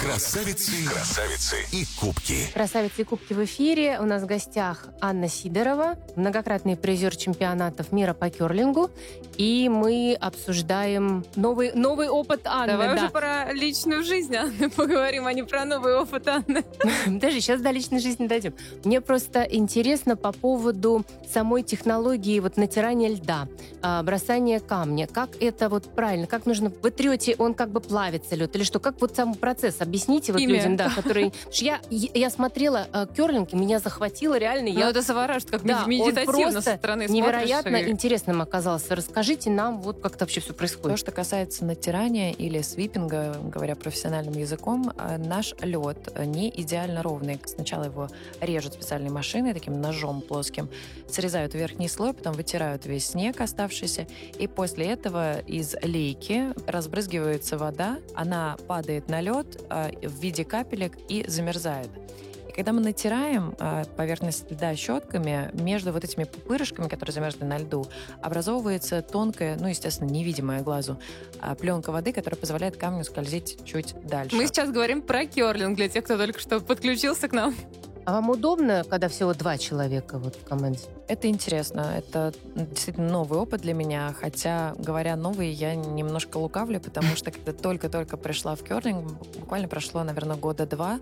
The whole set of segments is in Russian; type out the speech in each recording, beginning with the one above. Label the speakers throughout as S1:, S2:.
S1: Красавицы и кубки.
S2: Красавицы и кубки в эфире. У нас в гостях Анна Сидорова, многократный призер чемпионатов мира по керлингу. И мы обсуждаем новый опыт Анны.
S3: Давай уже про личную жизнь Анны поговорим, а не про новый опыт Анны.
S2: Даже сейчас до личной жизни дойдем. Мне просто интересно по поводу самой технологии натирания льда, бросания камня. Как это правильно? Как нужно? Вы трете, он как бы плавится лед или что? Как сам процесс? Объясните людям, которые... Я смотрела керлинг, и меня захватило реально.
S3: Это завораживает, как медитативно со стороны смотришь.
S2: Невероятно интересным оказался. Расскажите нам, как это вообще все происходит.
S4: То, что касается натирания или свиппинга, говоря профессиональным языком, наш лед не идеально ровный. Сначала его режут специальной машиной, таким ножом плоским, срезают верхний слой, потом вытирают весь снег оставшийся, и после этого из лейки разбрызгивается вода, она падает на лед в виде капелек и замерзает. И когда мы натираем поверхность льда щетками, между этими пупырышками, которые замерзли на льду, образовывается тонкая, естественно, невидимая глазу, пленка воды, которая позволяет камню скользить чуть дальше.
S3: Мы сейчас говорим про керлинг для тех, кто только что подключился к нам.
S2: А вам удобно, когда всего 2 человека в команде?
S4: Это интересно. Это действительно новый опыт для меня. Хотя, говоря новый, я немножко лукавлю, потому что когда только-только пришла в керлинг, буквально прошло, наверное, 2 года,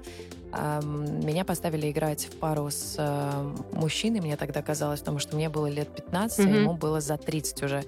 S4: меня поставили играть в пару с мужчиной, мне тогда казалось, потому что мне было лет 15, а ему было за 30 уже.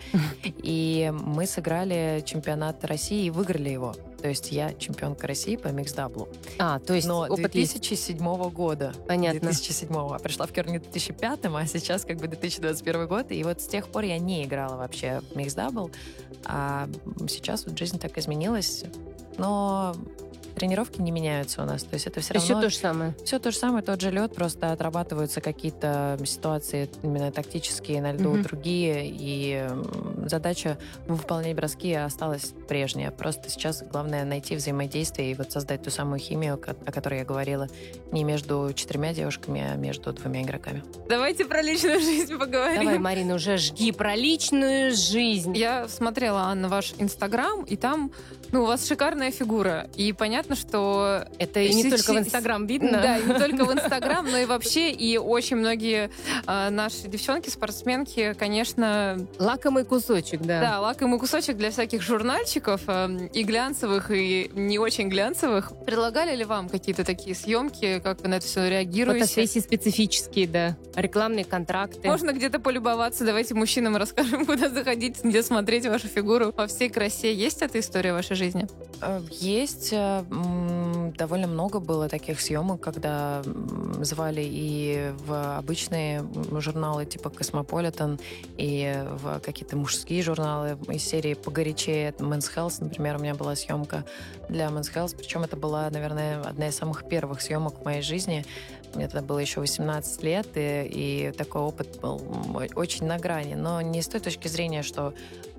S4: И мы сыграли чемпионат России и выиграли его. То есть я чемпионка России по микс-даблу.
S2: То есть
S4: но
S2: опыт
S4: 2007 года.
S2: Понятно.
S4: 2007. А пришла в керлинг в 2005, а сейчас 2021 год. И с тех пор я не играла вообще в микс-дабл. А сейчас жизнь так изменилась. Но тренировки не меняются у нас. То есть это все равно...
S2: Все то же самое?
S4: Все то же самое, тот же лед, просто отрабатываются какие-то ситуации именно тактические на льду, другие, и задача выполнять броски осталась прежняя. Просто сейчас главное найти взаимодействие и создать ту самую химию, о которой я говорила, не между 4 девушками, а между 2 игроками.
S3: Давайте про личную жизнь поговорим.
S2: Давай, Марина, уже жги про личную жизнь.
S3: Я смотрела, Анна, ваш Инстаграм, и там у вас шикарная фигура. И понятно, что...
S2: Это и не только в Инстаграм видно.
S3: Да, не только в Инстаграм, но и вообще. И очень многие наши девчонки, спортсменки, конечно...
S2: Лакомый кусочек, да.
S3: Да, лакомый кусочек для всяких журнальчиков, и глянцевых, и не очень глянцевых. Предлагали ли вам какие-то такие съемки? Как вы на это все реагируете?
S2: Фотосессии специфические, да. Рекламные контракты.
S3: Можно где-то полюбоваться. Давайте мужчинам расскажем, куда заходить, где смотреть вашу фигуру во всей красе. Есть эта история в вашей жизни?
S4: Есть. Довольно много было таких съемок, когда звали и в обычные журналы типа «Космополитен», и в какие-то мужские журналы из серии «Погорячее». «Men's Health», например, у меня была съемка для «Men's Health». Причем это была, наверное, одна из самых первых съемок в моей жизни. Мне тогда было еще 18 лет, и такой опыт был очень на грани. Но не с той точки зрения, что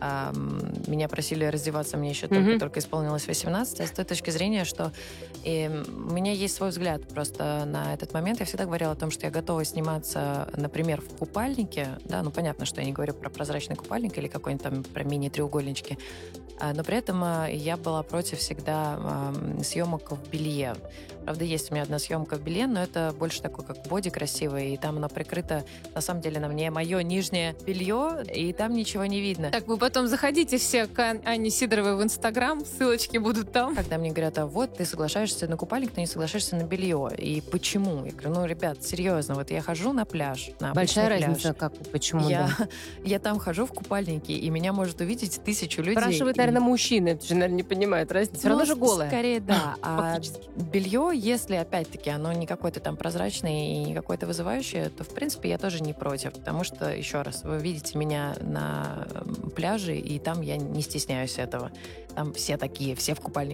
S4: меня просили раздеваться, мне еще только исполнилось 18, а с той точки зрения, что у меня есть свой взгляд просто на этот момент. Я всегда говорила о том, что я готова сниматься, например, в купальнике. Да, понятно, что я не говорю про прозрачный купальник или какой-нибудь там про мини-треугольнички. Но при этом я была против всегда съемок в белье. Правда, есть у меня одна съемка в белье, но это больше такой, как боди красивый, и там оно прикрыто, на самом деле, на мне мое нижнее белье, и там ничего не видно.
S3: Так, вы потом заходите все к Анне Сидоровой в Инстаграм, ссылочки будут там.
S4: Когда мне говорят, ты соглашаешься на купальник, но не соглашаешься на белье. И почему? Я говорю, ребят, серьезно, я хожу на пляж, на
S2: большая
S4: пляж.
S2: разница, почему,
S4: я там хожу в купальнике, и меня может увидеть 1000 людей.
S2: Спрашивают, наверное, мужчины, это же, наверное, не понимают разницы. Все равно же голое.
S4: Скорее, да. А белье, если, опять-таки, оно не какое-то там прозрачное и не какое-то вызывающее, то, в принципе, я тоже не против. Потому что, еще раз, вы видите меня на пляже, и там я не стесняюсь этого. Там все такие, все в купальниках.